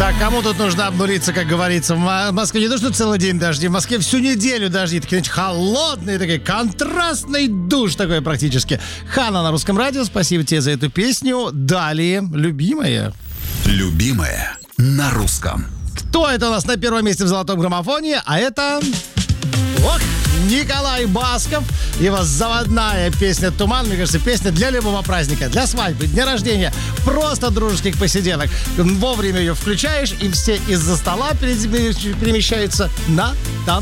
Так, кому тут нужно обнулиться, как говорится? В Москве не то, что целый день дожди, в Москве всю неделю дожди. Такие, значит, холодные, такие, контрастный душ такой практически. Хана на Русском радио, спасибо тебе за эту песню. Далее, любимая. Любимая на русском. Кто это у нас на первом месте в золотом граммофоне? А это... Ох, Николай Басков. Его заводная песня «Туман». Мне кажется, песня для любого праздника. Для свадьбы, дня рождения. Просто дружеских посиделок. Вовремя ее включаешь, и все из-за стола перемещаются на танцы.